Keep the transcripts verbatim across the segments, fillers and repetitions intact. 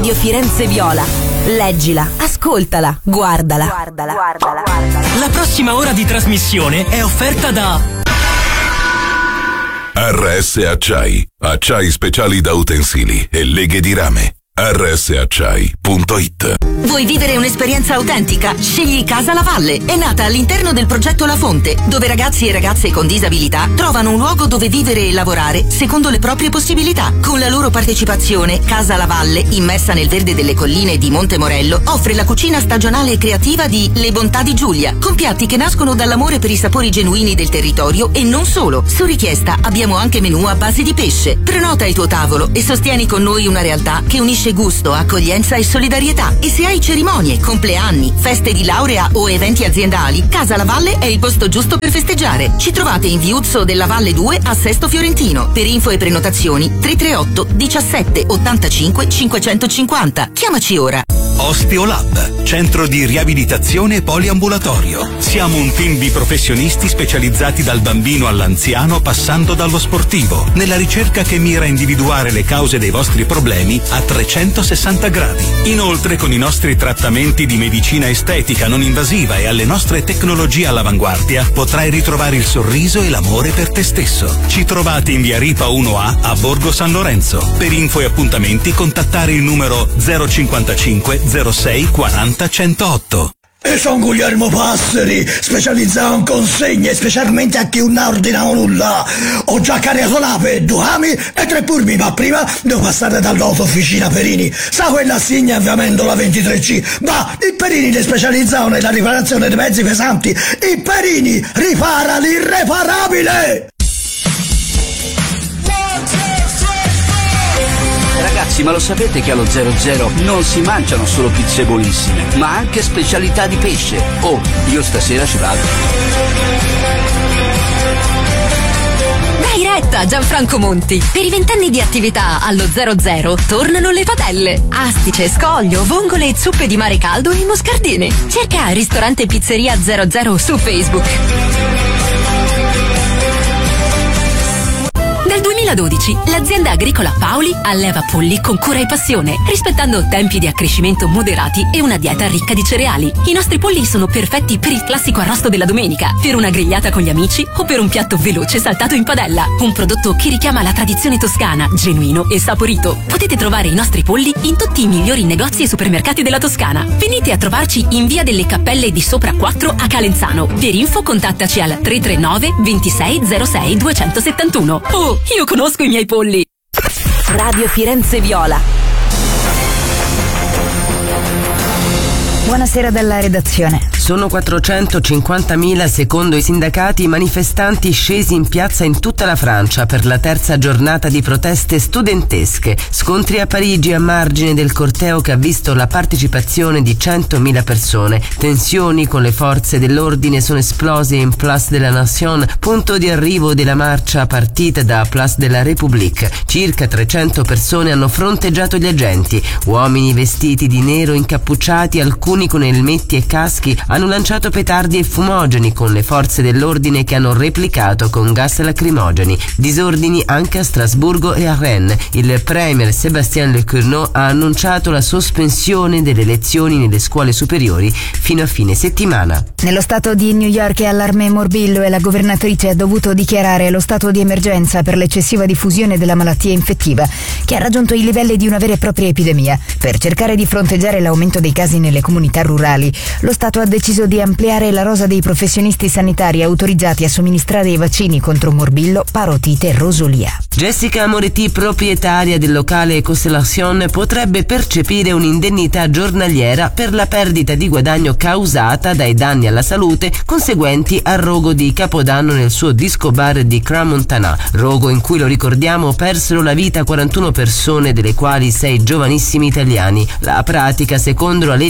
Radio Firenze Viola. Leggila, ascoltala, guardala. Guardala, guardala. La prossima ora di trasmissione è offerta da R S Acciai, acciai speciali da utensili e leghe di rame. R S acciai punto it. Vuoi vivere un'esperienza autentica? Scegli Casa La Valle. È nata all'interno del progetto La Fonte, dove ragazzi e ragazze con disabilità trovano un luogo dove vivere e lavorare secondo le proprie possibilità. Con la loro partecipazione, Casa La Valle, immersa nel verde delle colline di Monte Morello, offre la cucina stagionale e creativa di Le Bontà di Giulia, con piatti che nascono dall'amore per i sapori genuini del territorio e non solo. Su richiesta abbiamo anche menù a base di pesce. Prenota il tuo tavolo e sostieni con noi una realtà che unisce gusto, accoglienza e solidarietà. E se hai cerimonie, compleanni, feste di laurea o eventi aziendali, Casa La Valle è il posto giusto per festeggiare. Ci trovate in Viuzzo della Valle due a Sesto Fiorentino. Per info e prenotazioni tre tre otto diciassette ottantacinque cinquecentocinquanta. Chiamaci ora. Osteolab, centro di riabilitazione poliambulatorio. Siamo un team di professionisti specializzati dal bambino all'anziano, passando dallo sportivo, nella ricerca che mira a individuare le cause dei vostri problemi a trecentosessanta gradi. Inoltre, con i nostri trattamenti di medicina estetica non invasiva e alle nostre tecnologie all'avanguardia, potrai ritrovare il sorriso e l'amore per te stesso. Ci trovate in via Ripa uno A a Borgo San Lorenzo. Per info e appuntamenti contattare il numero zero cinquantacinque zero sei quaranta centootto. E sono Guglielmo Passeri, specializzato in consegne, specialmente a chi non ordina nulla. Ho già caricato l'ape, due ami e tre purmi, ma prima devo passare dall'autofficina Perini. Sa quella assegna avviamento la ventitré C? Ma il Perini è specializzato nella riparazione dei mezzi pesanti. Il Perini ripara l'irreparabile! Ragazzi, ma lo sapete che allo zero zero non si mangiano solo pizze buonissime, ma anche specialità di pesce? Oh, io stasera ci vado. Dai retta, Gianfranco Monti! Per i vent'anni di attività allo zero zero tornano le padelle. Astice, scoglio, vongole e zuppe di mare caldo e moscardine. Cerca ristorante pizzeria zero zero su Facebook. Nel duemiladodici l'azienda agricola Paoli alleva polli con cura e passione, rispettando tempi di accrescimento moderati e una dieta ricca di cereali. I nostri polli sono perfetti per il classico arrosto della domenica, per una grigliata con gli amici o per un piatto veloce saltato in padella. Un prodotto che richiama la tradizione toscana, genuino e saporito. Potete trovare i nostri polli in tutti i migliori negozi e supermercati della Toscana. Venite a trovarci in via delle Cappelle di Sopra quattro a Calenzano. Per info contattaci al tre tre nove ventisei zero sei duecentosettantuno. Oh, io conosco i miei polli. Radio Firenze Viola. Buonasera dalla redazione. Sono quattrocentocinquantamila secondo i sindacati i manifestanti scesi in piazza in tutta la Francia per la terza giornata di proteste studentesche. Scontri a Parigi a margine del corteo che ha visto la partecipazione di centomila persone. Tensioni con le forze dell'ordine sono esplose in Place de la Nation, punto di arrivo della marcia partita da Place de la République. Circa trecento persone hanno fronteggiato gli agenti. Uomini vestiti di nero incappucciati, alcuni con elmetti e caschi, hanno lanciato petardi e fumogeni con le forze dell'ordine che hanno replicato con gas lacrimogeni. Disordini anche a Strasburgo e a Rennes. Il premier Sébastien Lecornu ha annunciato la sospensione delle lezioni nelle scuole superiori fino a fine settimana. Nello stato di New York è allarme morbillo e la governatrice ha dovuto dichiarare lo stato di emergenza per l'eccessiva diffusione della malattia infettiva, che ha raggiunto i livelli di una vera e propria epidemia. Per cercare di fronteggiare l'aumento dei casi nelle comunità rurali, lo Stato ha deciso di ampliare la rosa dei professionisti sanitari autorizzati a somministrare i vaccini contro morbillo, parotite e rosolia. Jessica Moretti, proprietaria del locale Constellation, potrebbe percepire un'indennità giornaliera per la perdita di guadagno causata dai danni alla salute conseguenti al rogo di Capodanno nel suo disco bar di Crans-Montana, rogo in cui, lo ricordiamo, persero la vita quarantuno persone, delle quali sei giovanissimi italiani. La pratica, secondo la legge svizzera,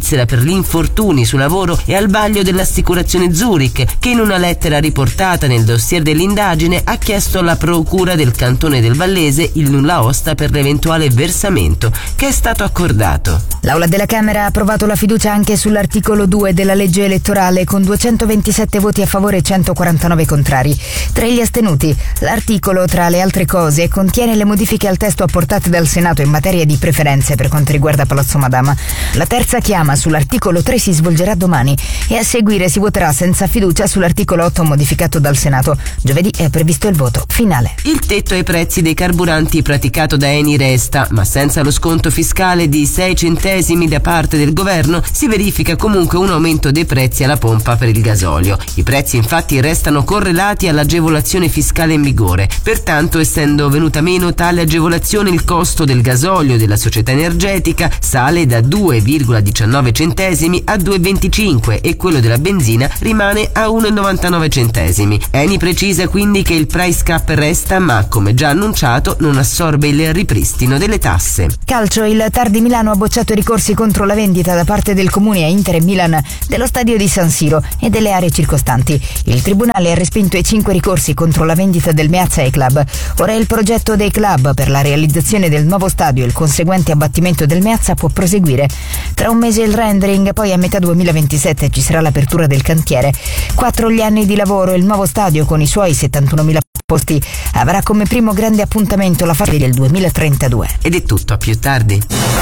Svizzera per gli infortuni sul lavoro e al vaglio dell'assicurazione Zurich, che in una lettera riportata nel dossier dell'indagine ha chiesto alla procura del cantone del Vallese il nulla osta per l'eventuale versamento, che è stato accordato. L'Aula della Camera ha approvato la fiducia anche sull'articolo due della legge elettorale con duecentoventisette voti a favore e centoquarantanove contrari. Tra gli astenuti, l'articolo, tra le altre cose, contiene le modifiche al testo apportate dal Senato in materia di preferenze per quanto riguarda Palazzo Madama. La terza chiama sull'articolo tre si svolgerà domani e a seguire si voterà senza fiducia sull'articolo otto modificato dal Senato. Giovedì è previsto il voto finale. Il tetto ai prezzi dei carburanti praticato da Eni resta, ma senza lo sconto fiscale di sei centesimi da parte del governo si verifica comunque un aumento dei prezzi alla pompa per il gasolio. I prezzi infatti restano correlati all'agevolazione fiscale in vigore. Pertanto, essendo venuta meno tale agevolazione, il costo del gasolio della società energetica sale da due virgola diciannove centesimi a due virgola venticinque e quello della benzina rimane a uno virgola novantanove centesimi. Eni precisa quindi che il price cap resta, ma come già annunciato non assorbe il ripristino delle tasse. Calcio, il Tar di Milano ha bocciato i ricorsi contro la vendita da parte del Comune a Inter e Milan dello stadio di San Siro e delle aree circostanti. Il tribunale ha respinto i cinque ricorsi contro la vendita del Meazza ai club. Ora il progetto dei club per la realizzazione del nuovo stadio e il conseguente abbattimento del Meazza può proseguire. Tra un mese il rendering, poi a metà duemilaventisette ci sarà l'apertura del cantiere. Quattro gli anni di lavoro e il nuovo stadio con i suoi settantunomila posti avrà come primo grande appuntamento la fase del duemilatrentadue. Ed è tutto, a più tardi.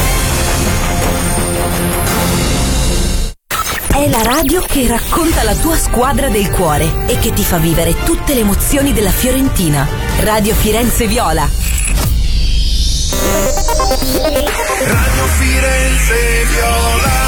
È la radio che racconta la tua squadra del cuore e che ti fa vivere tutte le emozioni della Fiorentina. Radio Firenze Viola. Radio Firenze Viola.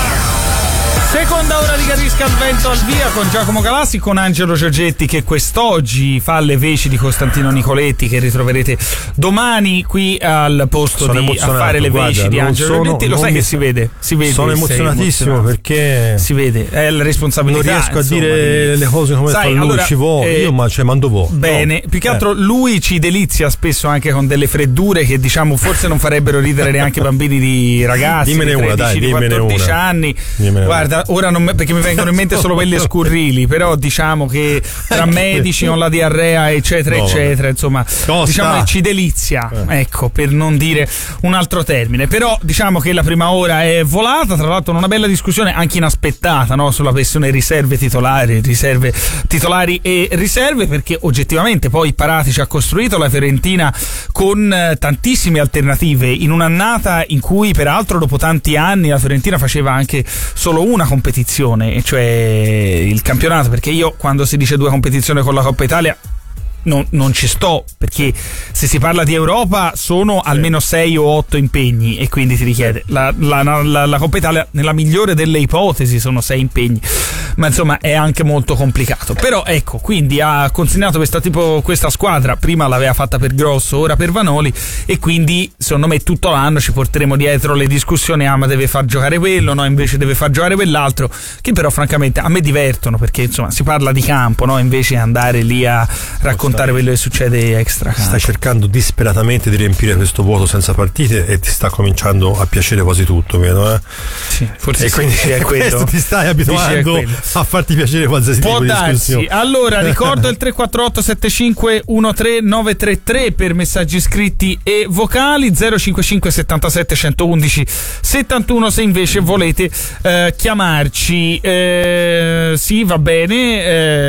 Seconda ora di Capisca al Vento al via con Giacomo Galassi, con Angelo Giorgetti che quest'oggi fa le veci di Costantino Nicoletti, che ritroverete domani qui al posto sono di a fare le veci guarda, di Angelo sono, Giorgetti. Lo sai che si vede, si vede. Sono emozionatissimo perché si vede, è la responsabilità. Non riesco insomma, a dire di... le cose come sai, fa lui, allora, ci vuole, eh, io ma cioè mando vo. Bene, no. più che eh. altro lui ci delizia spesso anche con delle freddure che diciamo forse non farebbero ridere neanche bambini di ragazzi dimmene di tredici, una, dai, di quattordici una. anni. Dimmene guarda, una. ora non perché mi vengono in mente solo quelle scurrili, però diciamo che tra medici con la diarrea eccetera no, eccetera insomma Costa. diciamo che ci delizia eh. ecco, per non dire un altro termine. Però diciamo che la prima ora è volata, tra l'altro una bella discussione anche inaspettata, no? Sulla questione riserve titolari riserve titolari e riserve, perché oggettivamente poi Parati ci ha costruito la Fiorentina con eh, tantissime alternative in un'annata in cui peraltro dopo tanti anni la Fiorentina faceva anche solo una competizione, e cioè il campionato, perché io quando si dice due competizioni con la Coppa Italia Non, non ci sto, perché se si parla di Europa sono sì. almeno sei o otto impegni, e quindi ti richiede sì. la, la, la, la Coppa Italia nella migliore delle ipotesi sono sei impegni, ma insomma è anche molto complicato. Però ecco, quindi ha consegnato questa, tipo, questa squadra, prima l'aveva fatta per Grosso, ora per Vanoli, e quindi secondo me tutto l'anno ci porteremo dietro le discussioni, ah ma deve far giocare quello, no invece deve far giocare quell'altro, che però francamente a me divertono, perché insomma si parla di campo, no invece andare lì a raccontare quello che succede extra campo. Stai cercando disperatamente di riempire questo vuoto senza partite e ti sta cominciando a piacere quasi tutto, vedo, eh? Sì, forse e sì, quindi sì, è quello. Ti stai abituando a farti piacere qualsiasi Può tipo darsi. di discussione. Allora ricordo il tre quattro otto sette cinque uno tre nove tre tre per messaggi scritti e vocali, zero cinque cinque settantasette centoundici settantuno se invece volete eh, chiamarci. Eh, sì, va bene,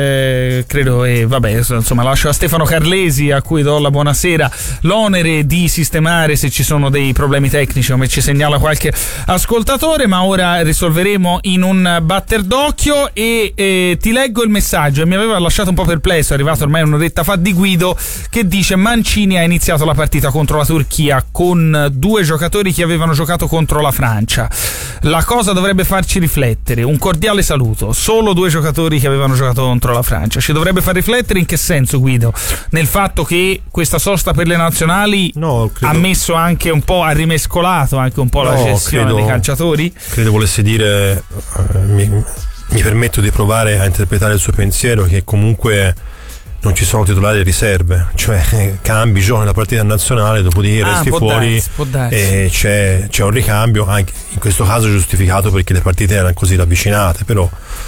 eh, credo, e eh, vabbè, insomma lascio a Stefano Carlesi, a cui do la buonasera, l'onere di sistemare se ci sono dei problemi tecnici come ci segnala qualche ascoltatore, ma ora risolveremo in un batter d'occhio. E eh, ti leggo il messaggio, e mi aveva lasciato un po' perplesso, è arrivato ormai un'oretta fa, di Guido, che dice: Mancini ha iniziato la partita contro la Turchia con due giocatori che avevano giocato contro la Francia. La cosa dovrebbe farci riflettere. Un cordiale saluto. Solo due giocatori che avevano giocato contro la Francia. Ci dovrebbe far riflettere in che senso, Guido? Nel fatto che questa sosta per le nazionali no, ha messo anche un po', ha rimescolato anche un po' no, la gestione credo, dei calciatori? Credo volesse dire, uh, mi, mi permetto di provare a interpretare il suo pensiero, che comunque non ci sono titolari e riserve, cioè cambi, giochi nella partita nazionale, dopodiché ah, resti può fuori darsi, può darsi. E c'è, c'è un ricambio, anche in questo caso giustificato perché le partite erano così ravvicinate, però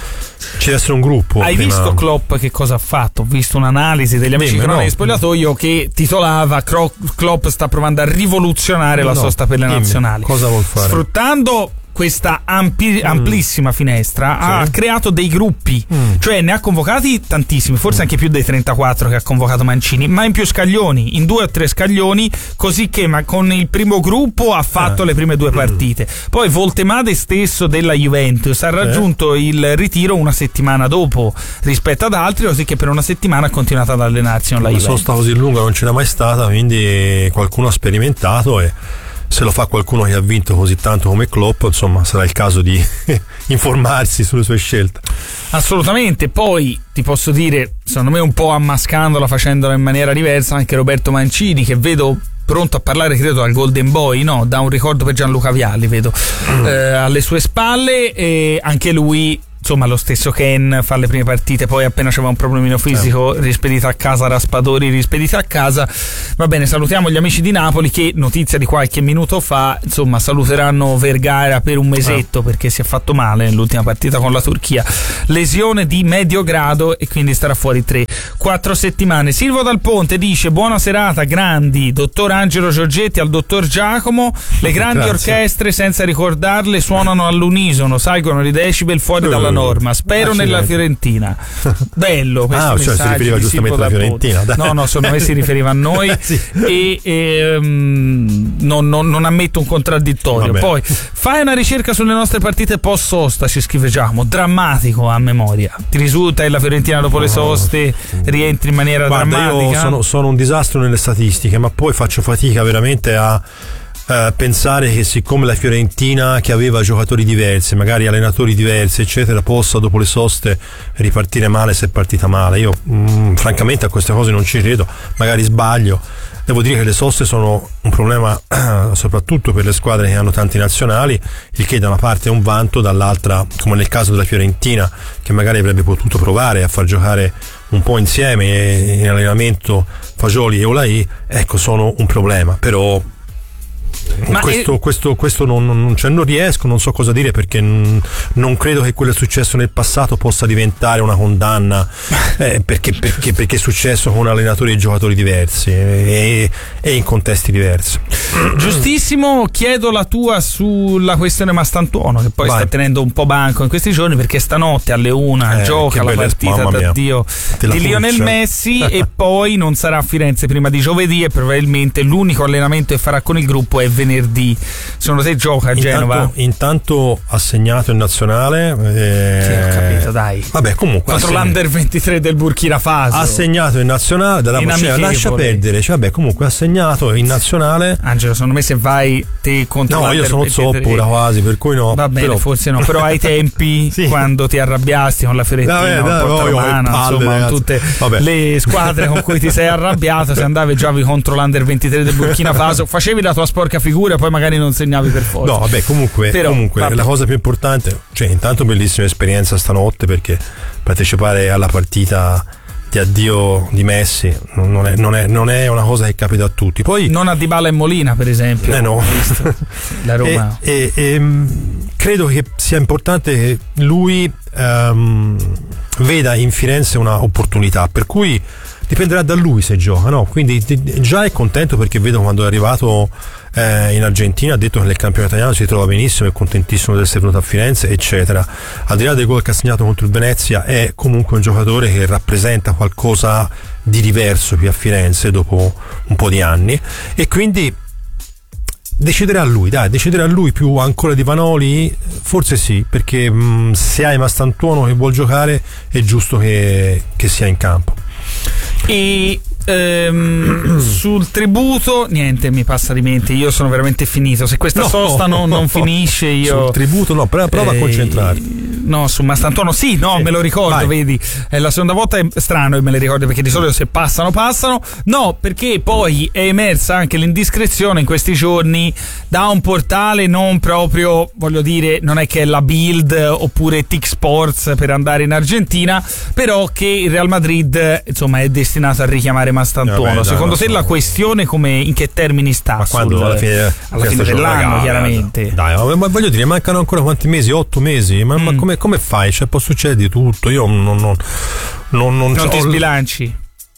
ci deve essere un gruppo. Hai prima. visto Klopp che cosa ha fatto? Ho visto un'analisi degli amici Dimmi, cronici no. spogliatoio che titolava Klopp sta provando a rivoluzionare la no, sosta per le dimmi, nazionali. Cosa vuol fare? Sfruttando questa ampi, amplissima finestra sì. ha creato dei gruppi, mm. cioè ne ha convocati tantissimi, forse mm. anche più dei trentaquattro che ha convocato Mancini, ma in più scaglioni, in due o tre scaglioni, così che ma con il primo gruppo ha fatto eh. le prime due partite. Poi Voltemade stesso della Juventus ha raggiunto eh. il ritiro una settimana dopo rispetto ad altri, così che per una settimana ha continuato ad allenarsi con la Juventus. La sosta così lunga non ce n'è mai stata, quindi qualcuno ha sperimentato e se lo fa qualcuno che ha vinto così tanto come Klopp, insomma sarà il caso di informarsi sulle sue scelte. Assolutamente. Poi ti posso dire, secondo me un po' ammascandola, facendola in maniera diversa, anche Roberto Mancini, che vedo pronto a parlare credo al Golden Boy, no? Da un ricordo per Gianluca Vialli vedo mm. eh, alle sue spalle, e anche lui insomma lo stesso Ken fa le prime partite, poi appena c'era un problemino fisico rispedito a casa, Raspadori rispedito a casa. Va bene, salutiamo gli amici di Napoli che, notizia di qualche minuto fa, insomma saluteranno Vergara per un mesetto eh. perché si è fatto male nell'ultima partita con la Turchia, lesione di medio grado e quindi starà fuori tre quattro settimane. Silvio Dal Ponte dice: buona serata grandi, dottor Angelo Giorgetti al dottor Giacomo, le grandi Grazie. orchestre senza ricordarle suonano all'unisono, salgono i decibel fuori uh. dalla norma, spero ah, nella Fiorentina. Bello questo ah, cioè si riferiva giustamente alla Fiorentina. Dai. No, no, secondo me si riferiva a noi sì. e, e um, non, non, non ammetto un contraddittorio. Poi fai una ricerca sulle nostre partite post sosta, ci scrive Giacomo, drammatico a memoria. Ti risulta che la Fiorentina dopo no. le soste rientri in maniera Guarda, drammatica? Io sono, sono un disastro nelle statistiche, ma poi faccio fatica veramente a Uh, pensare che siccome la Fiorentina, che aveva giocatori diversi, magari allenatori diversi eccetera, possa dopo le soste ripartire male se è partita male. Io mh, francamente a queste cose non ci credo, magari sbaglio. Devo dire che le soste sono un problema uh, soprattutto per le squadre che hanno tanti nazionali, il che da una parte è un vanto, dall'altra, come nel caso della Fiorentina, che magari avrebbe potuto provare a far giocare un po' insieme in allenamento Fagioli e Olai, ecco, sono un problema. Però Ma questo, è... questo, questo non, non, cioè non riesco, non so cosa dire, perché non, non credo che quello che è successo nel passato possa diventare una condanna eh, perché, perché, perché è successo con allenatori e giocatori diversi e, e in contesti diversi. Giustissimo. Chiedo la tua sulla questione Mastantuono, che poi Vai. sta tenendo un po' banco in questi giorni, perché stanotte alle una eh, gioca la partita d'addio di Lionel Messi e poi non sarà a Firenze prima di giovedì, e probabilmente l'unico allenamento che farà con il gruppo è venerdì. Secondo te gioca a Genova? Intanto, intanto assegnato in nazionale eh, sì, ho capito, dai. Vabbè, comunque contro l'Under ventitré del Burkina Faso, assegnato in nazionale dalla in cioè, lascia perdere, cioè, vabbè, comunque assegnato in nazionale. Angelo, secondo me se vai te contro no, io sono zoppura quasi, per cui no. Va bene, però... forse no, però ai tempi sì. quando ti arrabbiasti con la Fiorentina, vabbè, dai, Porta Romana, palle, insomma, ragazzi. Tutte vabbè. le squadre con cui ti sei arrabbiato, se andavi e giocavi contro l'Under ventitré del Burkina Faso, facevi la tua sporca figura e poi magari non segnavi per forza. No, vabbè, comunque, Però, comunque vabbè. la cosa più importante, cioè intanto bellissima esperienza stanotte, perché partecipare alla partita di addio di Messi non è, non è, non è una cosa che capita a tutti. Poi non a Dybala e Molina, per esempio. Eh no. La Roma. E, e, e credo che sia importante che lui um, veda in Firenze una opportunità, per cui dipenderà da lui se gioca, no? Quindi già è contento, perché vedo quando è arrivato eh, in Argentina ha detto che nel campionato italiano si trova benissimo, è contentissimo di essere venuto a Firenze eccetera. Al di là del gol che ha segnato contro il Venezia, è comunque un giocatore che rappresenta qualcosa di diverso qui a Firenze dopo un po' di anni, e quindi deciderà lui, dai, deciderà lui più ancora di Vanoli, forse sì, perché mh, se hai Mastantuono che vuol giocare è giusto che, che sia in campo. E ehm, sul tributo niente, mi passa di mente, io sono veramente finito, se questa no, sosta non, non finisce io sul tributo no, prova, prova eh, a concentrarti. no, su Mastantuono sì, no, sì, me lo ricordo, vai. Vedi, è la seconda volta, è strano che me le ricordo, perché di solito se passano passano. No, perché poi è emersa anche l'indiscrezione in questi giorni da un portale non proprio, voglio dire, non è che è la Bild oppure T I C Sports per andare in Argentina, però che il Real Madrid insomma è destinato a richiamare Mastantuono. Eh, beh, secondo te so. La questione come, in che termini sta? Ma quando sul, alla fine, alla fine dell'anno gara, chiaramente dai, ma voglio dire, mancano ancora quanti mesi? Otto mesi? Ma, mm. ma come, come fai? Cioè, può succedere di tutto. Io non non, non, non, non, non ti sbilanci.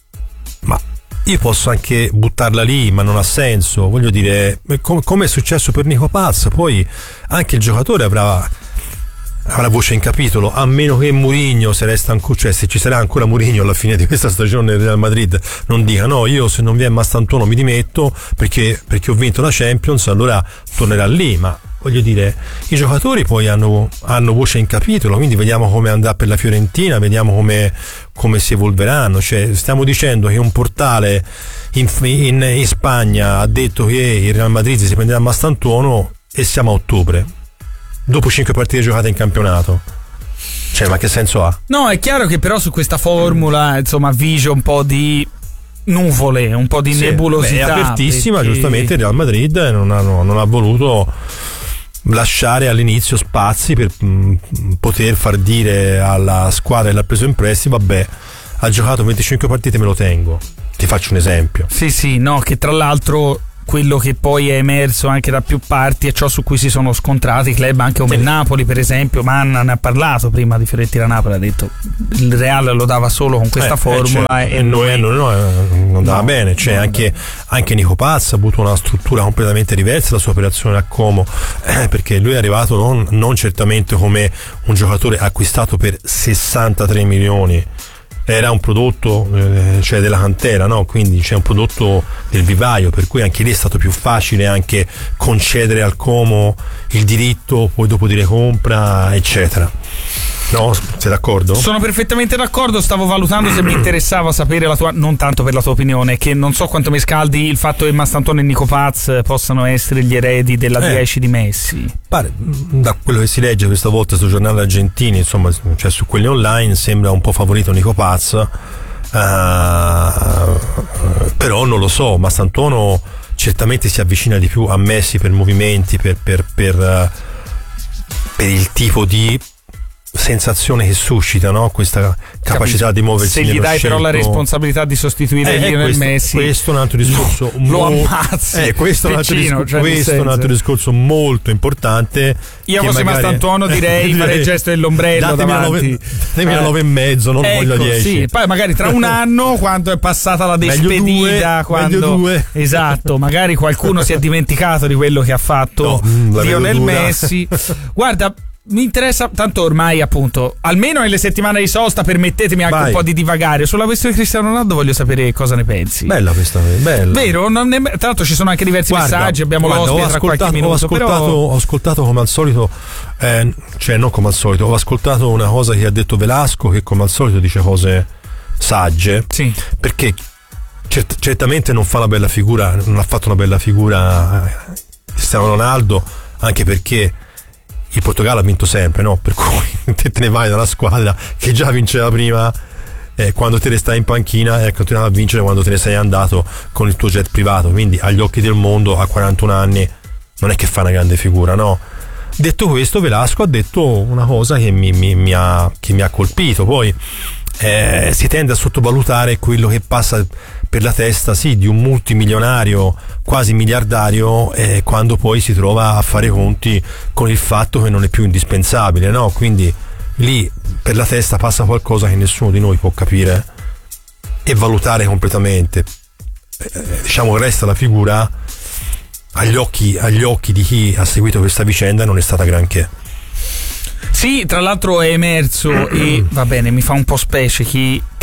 Ma io posso anche buttarla lì, ma non ha senso. Voglio dire, com- come è successo per Nico Paz, poi anche il giocatore avrà avrà voce in capitolo, a meno che Mourinho, se resta ancora, cioè se ci sarà ancora Mourinho alla fine di questa stagione del Real Madrid, non dica no, io se non vi è Mastantuono mi dimetto perché, perché ho vinto la Champions, allora tornerà lì. Ma voglio dire, i giocatori poi hanno, hanno voce in capitolo, quindi vediamo come andrà per la Fiorentina, vediamo come, come si evolveranno. Cioè, stiamo dicendo che un portale in, in, in Spagna ha detto che il Real Madrid si prenderà Mastantuono e siamo a ottobre, dopo cinque partite giocate in campionato. Cioè, ma che senso ha? No, è chiaro che però su questa formula insomma vige un po' di nuvole, un po' di sì, nebulosità. Beh, è apertissima, perché... giustamente il Real Madrid non ha, non ha voluto lasciare all'inizio spazi per mh, poter far dire alla squadra che l'ha preso in prestito: vabbè, ha giocato venticinque partite, me lo tengo. Ti faccio un esempio. Sì, sì, no, che tra l'altro quello che poi è emerso anche da più parti è ciò su cui si sono scontrati i club, anche come il Napoli per esempio. Manna ne ha parlato prima di Fiorentina Napoli, ha detto il Real lo dava solo con questa eh, formula eh, cioè, e noi no, no, non andava no, bene. Cioè, no, anche, anche Nico Paz ha avuto una struttura completamente diversa la sua operazione a Como, eh, perché lui è arrivato non, non certamente come un giocatore acquistato per sessantatré milioni, era un prodotto eh, cioè della cantera, no? Quindi c'è un prodotto del vivaio, per cui anche lì è stato più facile anche concedere al Como il diritto, poi dopo dire compra, eccetera. No, sei d'accordo? Sono perfettamente d'accordo. Stavo valutando se mi interessava sapere la tua, non tanto per la tua opinione, che non so quanto mi scaldi il fatto che Mastantuono e Nico Paz possano essere gli eredi della eh, dieci di Messi. Pare, da quello che si legge questa volta sui giornali argentini, insomma, cioè su quelli online, sembra un po' favorito Nico Paz, uh, però non lo so. Mastantuono certamente si avvicina di più a Messi per movimenti, per, per, per, uh, per il tipo di sensazione che suscita, no? Questa capacità Capito. di muoversi. Se gli dai scelto. Però la responsabilità di sostituire eh, Lionel Messi, questo è un altro discorso. Lo, mo- lo ammazzi. Eh, questo è un altro, discor- cioè questo è un altro discorso molto importante. Io fossi Mastantuono direi fare il gesto dell'ombrello davanti. Datemi la nove e mezzo, non ecco, voglio dieci. Sì, poi magari tra un anno, quando è passata la despedita, quando esatto, magari qualcuno si è dimenticato di quello che ha fatto no, Lionel Messi. Guarda, mi interessa tanto ormai, appunto, almeno nelle settimane di sosta, permettetemi anche Vai. un po' di divagare sulla questione di Cristiano Ronaldo. Voglio sapere cosa ne pensi. Bella questa, bella. Vero? Non ne, tra l'altro ci sono anche diversi guarda, messaggi, abbiamo guarda, l'ospite tra qualche minuto. Ho ascoltato, però... ho ascoltato come al solito, eh, cioè non come al solito, ho ascoltato una cosa che ha detto Velasco, che come al solito dice cose sagge, sì. perché cert- certamente non fa una bella figura, non ha fatto una bella figura eh, Cristiano Ronaldo, anche perché il Portogallo ha vinto sempre, no? Per cui te, te ne vai dalla squadra che già vinceva prima, eh, quando te ne stai in panchina, e eh, continuava a vincere quando te ne sei andato con il tuo jet privato. Quindi agli occhi del mondo, a quarantuno anni, non è che fa una grande figura, no? Detto questo, Velasco ha detto una cosa che mi, mi, mi, ha, che mi ha colpito. Poi eh, si tende a sottovalutare quello che passa per la testa, sì, di un multimilionario quasi miliardario, eh, quando poi si trova a fare conti con il fatto che non è più indispensabile, no? Quindi lì per la testa passa qualcosa che nessuno di noi può capire e valutare completamente. Eh, diciamo, resta la figura agli occhi, agli occhi di chi ha seguito questa vicenda, non è stata granché. Sì, tra l'altro è emerso e va bene, mi fa un po' specie chi, che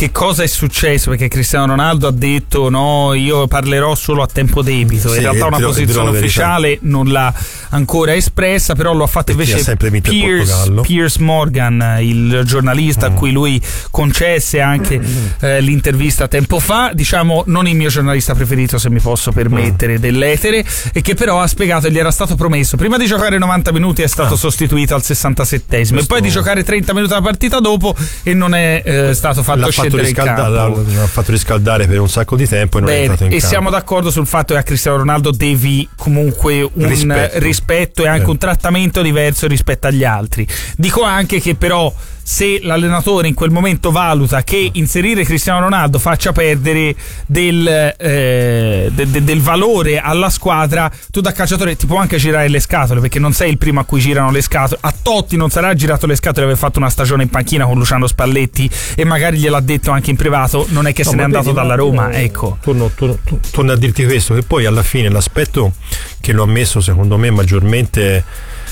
che cosa è successo, perché Cristiano Ronaldo ha detto no, io parlerò solo a tempo debito. Sì, in realtà una dirò, posizione dirò ufficiale non l'ha ancora espressa, però lo ha fatto perché invece ha Piers, Piers Morgan, il giornalista mm. a cui lui concesse anche eh, l'intervista tempo fa, diciamo non il mio giornalista preferito, se mi posso permettere, mm. dell'etere, e che però ha spiegato che gli era stato promesso prima di giocare novanta minuti, è stato ah. sostituito al sessantasettesimo Questo... e poi di giocare trenta minuti la partita dopo e non è eh, stato fatto l'ha scendere in campo. L'ha fatto riscaldare per un sacco di tempo e non Bene, è entrato in e campo. Siamo d'accordo sul fatto che a Cristiano Ronaldo devi comunque un rispetto, rispetto e anche eh. un trattamento diverso rispetto agli altri. Dico anche che però se l'allenatore in quel momento valuta che inserire Cristiano Ronaldo faccia perdere del, eh, de, de, del valore alla squadra, tu da calciatore ti può anche girare le scatole, perché non sei il primo a cui girano le scatole. A Totti non sarà girato le scatole di aver fatto una stagione in panchina con Luciano Spalletti e magari gliel'ha detto anche in privato, non è che no, se n'è andato vedi, dalla Roma, torno, ecco torno, torno, torno a dirti questo, che poi alla fine l'aspetto che lo ha messo secondo me maggiormente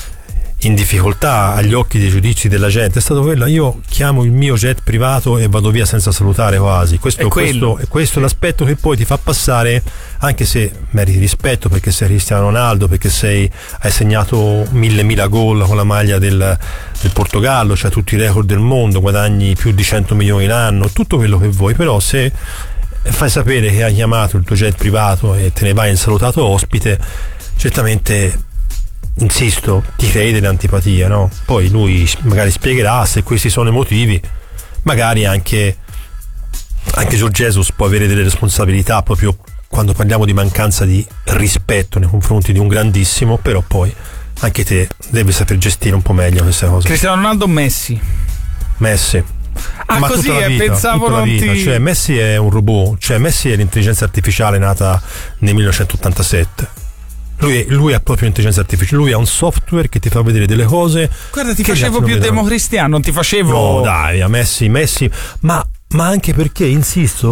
in difficoltà agli occhi dei giudizi della gente è stato quello: io chiamo il mio jet privato e vado via senza salutare quasi. Questo è, questo, questo è l'aspetto che poi ti fa passare, anche se meriti rispetto perché sei Cristiano Ronaldo, perché sei, hai segnato mille mila gol con la maglia del, del Portogallo, cioè tutti i record del mondo, guadagni più di cento milioni l'anno, tutto quello che vuoi, però se fai sapere che hai chiamato il tuo jet privato e te ne vai in salutato ospite, certamente, insisto, ti crei delle antipatie, no? Poi lui magari spiegherà se questi sono i motivi, magari anche anche George Jesus può avere delle responsabilità proprio quando parliamo di mancanza di rispetto nei confronti di un grandissimo, però poi anche te devi saper gestire un po' meglio queste cose. Cristiano Ronaldo o Messi? Messi. Ah, ma così tutta la vita, pensavo tutta la vita. ti... Cioè Messi è un robot, cioè Messi è l'intelligenza artificiale nata nel millenovecentottantasette. Lui, lui ha proprio l'intelligenza artificiale, lui ha un software che ti fa vedere delle cose. Guarda, ti facevo più democristiano, non ti facevo. No, dai, a Messi, Messi, ma, ma anche perché, insisto,